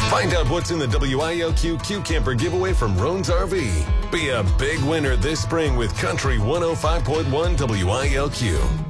Find out what's in the WILQ Q Camper giveaway from Roan's RV. Be a big winner this spring with Country 105.1 WILQ.